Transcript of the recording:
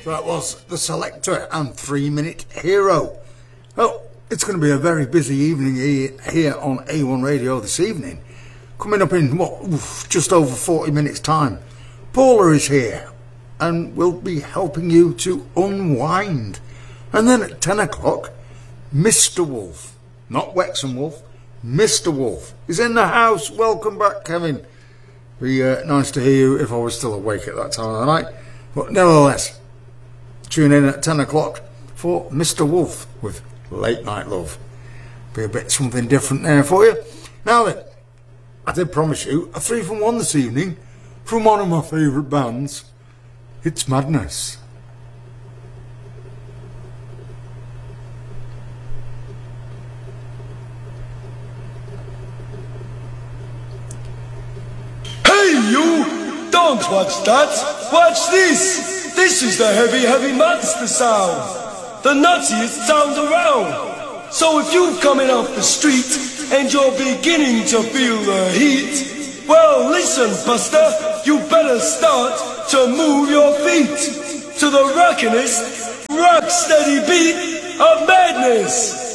That was The Selector and 3 Minute Hero. Well, it's going to be a very busy evening here on A1 Radio this evening. Coming up in, just over 40 minutes time, Paula is here and will be helping you to unwind. And then at 10 o'clock, Mr. Wolf, not Wexham Wolf, Mr. Wolf is in the house. Welcome back, Kevin. Be nice to hear you if I was still awake at that time of the night. But nevertheless, tune in at 10 o'clock for Mr. Wolf with Late Night Love. Be a bit something different there for you. Now then, I did promise you a 3 from 1 this evening from one of my favourite bands. It's Madness. Hey you! Don't watch that! Watch this! This is the heavy monster sound! The nuttiest sound around! So if you're coming off the street and you're beginning to feel the heat, well listen buster, you better start to move your feet to the rockinest, rock steady beat of madness!